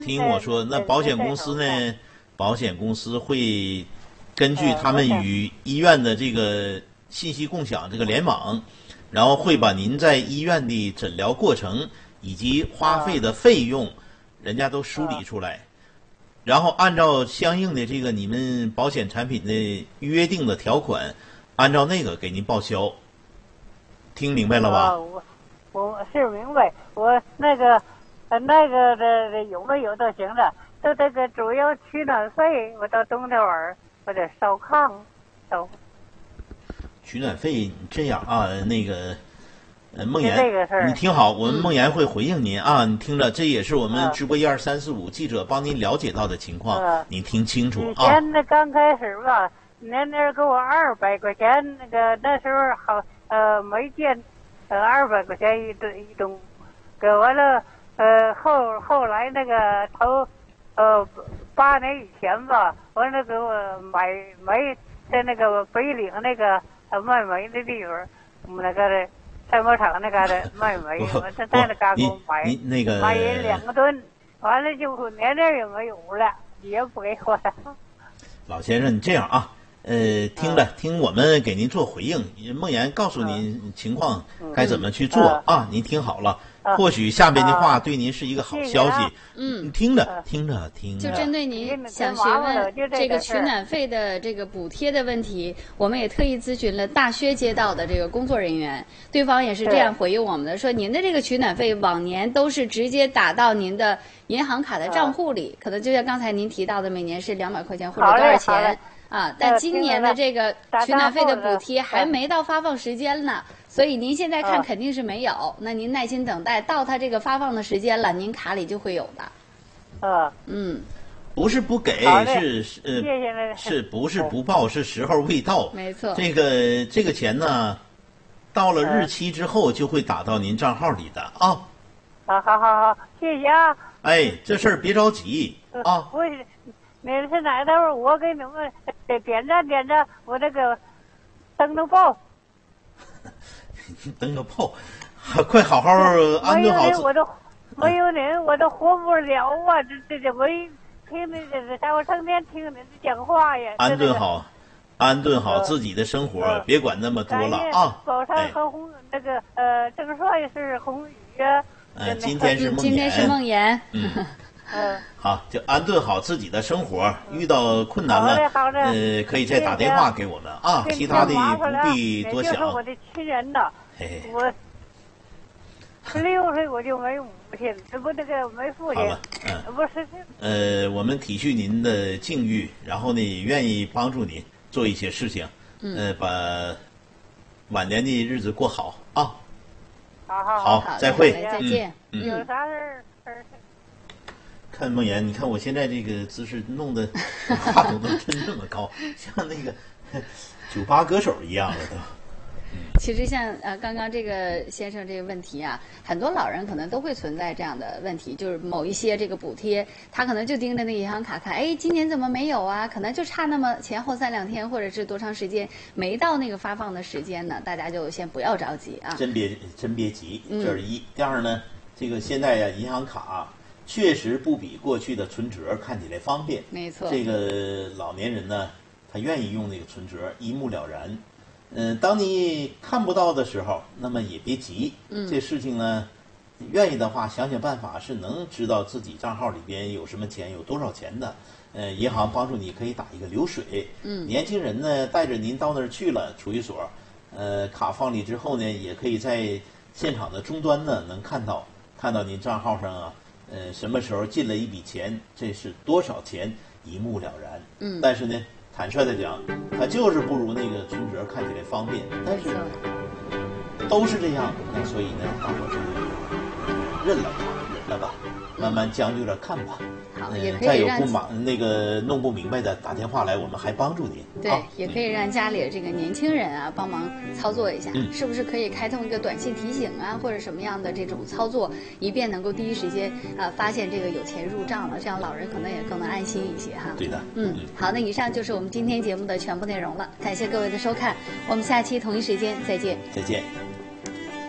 听我说，那保险公司呢？保险公司会根据他们与医院的这个信息共享这个联网，然后会把您在医院的诊疗过程以及花费的费用，人家都梳理出来，然后按照相应的这个你们保险产品的约定的条款，按照那个给您报销。听明白了吧？ 我是明白，我那个的有没有都行了。就这个主要取暖费，我到冬天玩我得烧炕烧。 取暖费这样啊，那个梦妍， 这个事儿你听好，我们梦妍会回应您啊。你听着，这也是我们直播12345记者帮您了解到的情况，你听清楚啊。 以前那刚开始吧，年给我200块钱，那时候好没见，200块钱一吨，给完了后来那个头8年以前吧，完了给我买煤，在那个北岭那个卖煤的地方，我们那个的赛马场那个的卖煤，我在那嘎给我买，买2个吨，完了就年也没有了，也不给我了。 老先生，你这样啊，听我们给您做回应，梦妍告诉您情况该怎么去做啊，您听好了。或许下边的话对您是一个好消息。听着。 就针对您想询问这个取暖费的这个补贴的问题，我们也特意咨询了大薛街道的这个工作人员，对方也是这样回应我们的，说您的这个取暖费往年都是直接打到您的银行卡的账户里，可能就像刚才您提到的，每年是200块钱或者多少钱啊？但今年的这个取暖费的补贴还没到发放时间呢。所以您现在看肯定是没有，那您耐心等待，到它这个发放的时间了，您卡里就会有的。 不是不给，是不是不报，是时候未到。 没错。 这个钱呢，到了日期之后就会打到您账号里的啊。 好，谢谢啊。 哎，这事儿别着急啊。 不是，你是哪头？我给你们点赞，我这个登报。 登个炮，快好好安顿好。 没有人，我都活不了啊！这我一听我成天听你讲话呀。 安顿好自己的生活，别管那么多了啊。 早上和郑帅是红宇啊。 今天是梦妍。 好，就安顿好自己的生活，遇到困难了，可以再打电话给我们啊。其他的不必多想。 就是我的亲人呐，我16岁我就没母亲，没父亲。 好了， 不是。 我们体恤您的境遇，然后呢，也愿意帮助您做一些事情，把晚年的日子过好啊。好，再会， 再见。 有啥事儿？ 看梦妍，你看我现在这个姿势弄得话筒都抻这么高，像那个酒吧歌手一样了都。 其实像刚刚这个先生这个问题啊，很多老人可能都会存在这样的问题，就是某一些这个补贴，他可能就盯着那个银行卡看，哎，今年怎么没有啊？可能就差那么前后3-2天，或者是多长时间没到那个发放的时间呢？大家就先不要着急啊。 真别急，这是一。第二呢，这个现在呀，银行卡确实不比过去的存折看起来方便。 没错。 这个老年人呢，他愿意用那个存折，一目了然。当你看不到的时候，那么也别急。这事情呢，愿意的话，想办法是能知道自己账号里边有什么钱，有多少钱的。银行帮助你可以打一个流水。年轻人呢，带着您到那儿去了，储蓄所，卡放里之后呢，也可以在现场的终端呢，能看到您账号上啊，什么时候进了一笔钱，这是多少钱，一目了然。但是呢，坦率的讲，它就是不如那个存折看起来方便，但是都是这样，那所以呢，大伙就忍了吧，慢慢将就着看吧。再有弄不明白的，打电话来，我们还帮助您。 对，也可以让家里的这个年轻人啊帮忙操作一下，是不是可以开通一个短信提醒啊，或者什么样的这种操作，以便能够第一时间发现这个有钱入账了，这样老人可能也更能安心一些哈。 对的。 好，那以上就是我们今天节目的全部内容了，感谢各位的收看，我们下期同一时间再见。 再见。